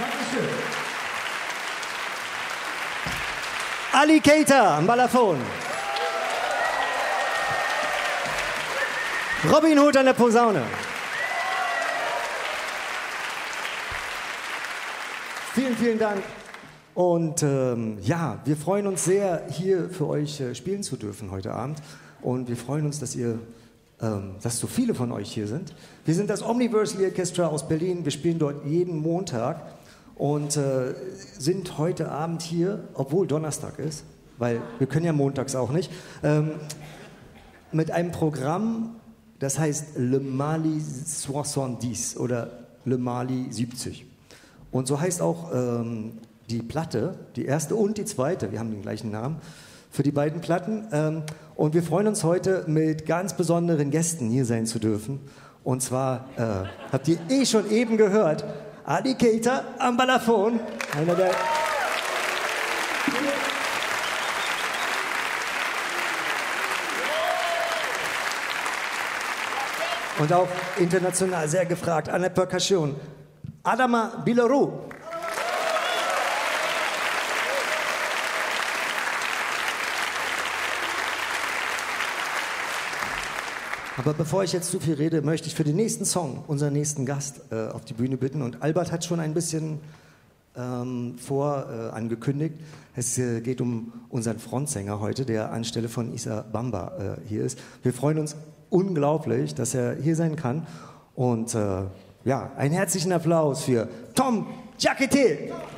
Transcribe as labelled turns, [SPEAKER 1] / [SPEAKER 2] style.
[SPEAKER 1] Dankeschön. Ali Keita am Balafon. Robin Hood an der Posaune. Vielen, vielen Dank. Und ja, wir freuen uns sehr, hier für euch spielen zu dürfen heute Abend. Und wir freuen uns, dass so viele von euch hier sind. Wir sind das Omniversal Orchestra aus Berlin. Wir spielen dort jeden Montag und sind heute Abend hier, obwohl Donnerstag ist, weil wir können ja montags auch nicht, mit einem Programm, das heißt Le Mali 70 oder Le Mali 70. Und so heißt auch die Platte, die erste und die zweite, wir haben den gleichen Namen, für die beiden Platten. Und wir freuen uns heute mit ganz besonderen Gästen hier sein zu dürfen. Und zwar, habt ihr schon eben gehört, Ali Keita am Balafon, einer der... Und auch international sehr gefragt an der Percussion, Adama Bilorou. Aber bevor ich jetzt zu viel rede, möchte ich für den nächsten Song unseren nächsten Gast auf die Bühne bitten. Und Albert hat schon ein bisschen angekündigt. Es geht um unseren Frontsänger heute, der anstelle von Issa Bamba hier ist. Wir freuen uns unglaublich, dass er hier sein kann. Und ja, einen herzlichen Applaus für Tom Giachetti.